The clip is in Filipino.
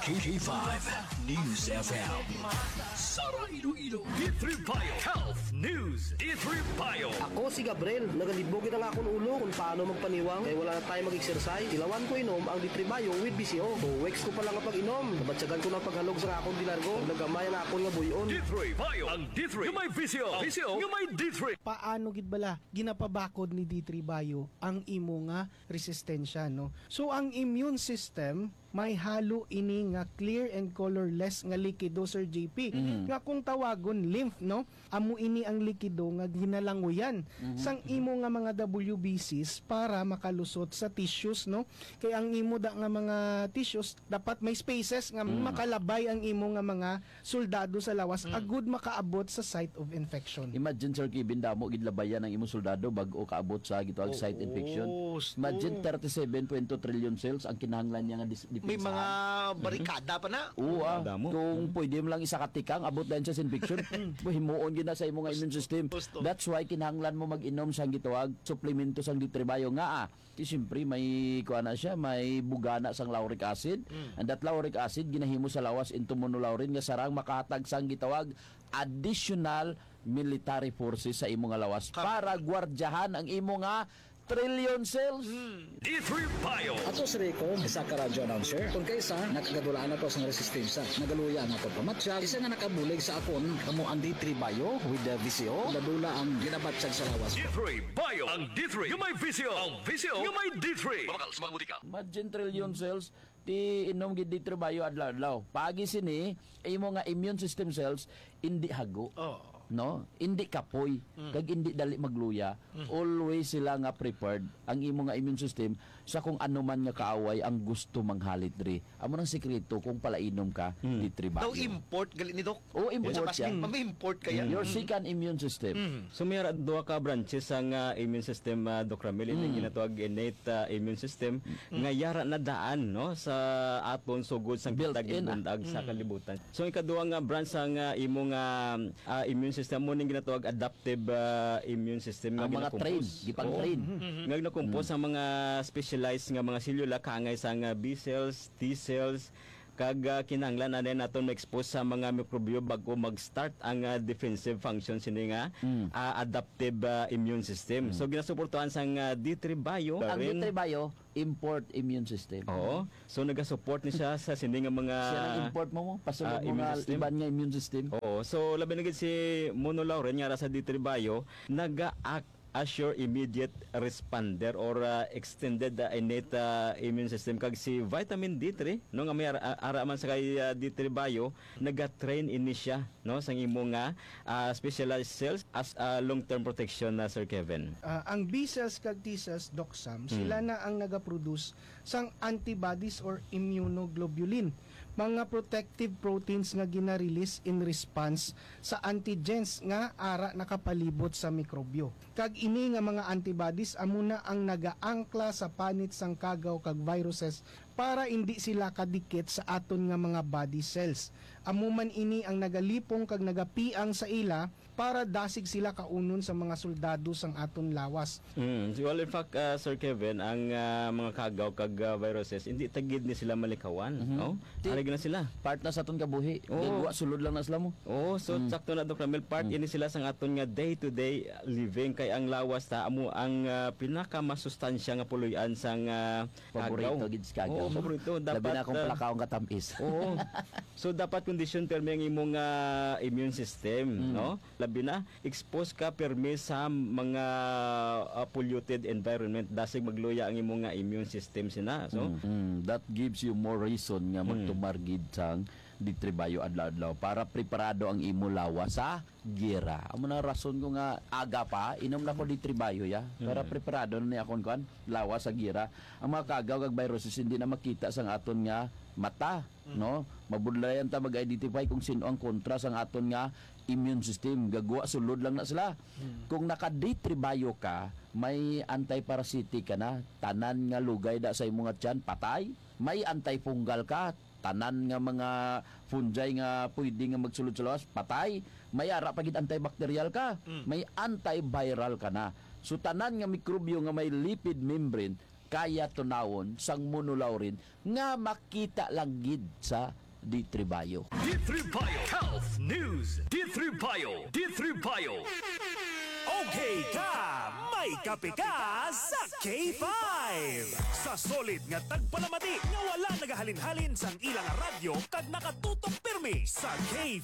K5 News FM. Sara Iloilo. D3 Bio Health News. D3 Bio. Ako si Gabriel, nagalibog kita nga akong ulo kung paano magpaniwang kaya wala na tayo mag-exercise. Ilawan ko inom ang D3 Bio with BCO. So, weeks ko pa lang ang pag-inom. Nabatsagan ko na paghalog sa akong dinargo. Nagamay na akong nga buyon. D3 Bio. Ang D3 yung may VCO. VCO yung may D3. Paano gid bala ginapabakod ni D3 Bio ang imo nga resistensya, no? So ang immune system may halo ini nga clear and colorless nga likido, Sir JP. Nga kung tawagon lymph, no? Amo ini ang likido nga ginalanguyan sang imo nga mga WBCs para makalusot sa tissues, no? Kaya ang imo da nga mga tissues dapat may spaces nga makalabay ang imo nga mga soldado sa lawas agud makaabot sa site of infection. Imagine, Sir Kevin, damo gidlabayan ang imong soldado bago kaabot sa gitawag site infection. Imagine 37.2 trillion cells ang kinahanglan niya nga May mga barikada pa na. Oo, kung pwede mo lang isa katikang abot din sa infection, himuon gyud na sa imong immune system. That's why kinahanglan mo mag-inom sang gitawag suplemento sang D3 Bio nga. Siyempre may kuana siya, may bugana sang lauric acid. And that lauric acid ginahimo sa lawas into monolaurin nga sarang makahatag sang gitawag additional military forces sa imong nga lawas para gwardyahan ang imong nga trillion cells. D3 Bio. Ato si Rico, isa ka radyo announcer. Kung kaysa, nakagadulaan na to sa resistensya. Nagaluya na to pamatsyag. Isa nga nakabulig sa akon, kamo ang D3 Bio with the VCO. Ladula ang ginabatsyag sa lawas. D3 Bio. Ang D3 yung may VCO. Ang VCO yung may D3. Babakal sa mga butika. Imagine trillion cells ti inom gid D3 Bio adlaw-adlaw. Pagi sini imo nga immune system cells indi hago. No, hindi kapoy kag hindi dali magluya. Always sila nga prepared ang imo nga immune system sa kung ano man nga kaaway ang gusto manghalit diri. Amo nang sekreto kung palainom ka D3 Bio. Daw import gali ni Doc. Oh, import yan. May import kaya. Your second immune system. So may duha ka branches ang immune system, Doc Ramil, yung ginatawag innate immune system nga yara na daan, no, sa aton sugod sang Built-in, bundag sa kalibutan. So ikaduha nga branch ang imo nga immune system mo ning ginatawag adaptive immune system nga Ang mga train, gipang-train. Nga nakumpos ang mga specialized nga mga selula kaangay sa nga B cells, T cells, kag kinahanglan na din naton ma-expose sa mga mikrobyo bago mag-start ang defensive function sini nga adaptive immune system. So ginasuportuhan sang D3 Bio. Ang D3 Bio import immune system. Oo. So nagasupport ni siya sa sini nga mga Siya ang import mo pasulod mo immune nga system. iban nga immune system. Oo. So labi na gid si monolaurin nga sa D3 Bio naga-act as your immediate responder or extended innate immune system kag si vitamin D3 no nga may ara man sa kay D3 Bio naga-train ini siya no sang imo nga specialized cells as long-term protection na Sir Kevin. Ang B cells kag T cells, Doc Sam, sila na ang nagaproduce sang antibodies or immunoglobulin, mga protective proteins nga gina-release in response sa antigens nga ara nakapalibot sa mikrobyo. Kag ini nga mga antibodies amuna ang nagaangkla sa panit sang kagaw kag viruses para hindi sila kadikit sa aton nga mga body cells. Amuman ini ang nagalipong kag nagapiang sa ila para dasig sila kaunon sa mga soldado sang aton lawas. Well, in fact, Sir Kevin, ang mga kagaw kag viruses hindi tagid ni sila malikawan, no? Alig na sila. Part na sa aton kabuhi. Oo. Sulod lang na sila mo. Oh, so sakto na Dr. Ramil, part ini sila sang aton nga day-to-day living kay ang lawas ta amo ang pinakamasustansya nga puloy-an sang Paborito kagaw. gid sa kagaw. Oo, paborito. Labi Dapat na akong palakaong katamis. Oo. So dapat kondisyon permi ang imong immune system, no? Labi na expose ka permi sa mga polluted environment dasig magluya ang imong immune system sina. So That gives you more reason nga magtumargid sang D3 Bio adlaw-adlaw para preparado ang imo lawas sa gira. Amo na rason ko nga aga pa inom na ko D3 Bio ya para preparado na ni akon kuan lawas sa gira. Ang mga kagaw kag viruses hindi na makita sang aton nga mata, no? Mabudlayan ta mag-identify kung sino ang kontra sang aton nga immune system. Gagwa sulod lang na sila. Kung naka D3 Bio ka, may anti-parasitic ka na, tanan nga lugay da sa imong tiyan patay. May antifungal ka, tanan nga mga fungi nga pwede nga magsulod sa lawas, patay. May ara pagid antibacterial ka, may antiviral ka na. So tanan nga mikrobyo nga may lipid membrane kaya tunawon sang monolaurin nga makita lang gid sa D3 Bio. D3 Bio Health News. D3 Bio. D3 Bio. Okay ka! May kape ka sa K5! Sa solid nga tagpalamati nga wala nagahalin-halin sang ilang radyo kag nakatutok pirmi sa K5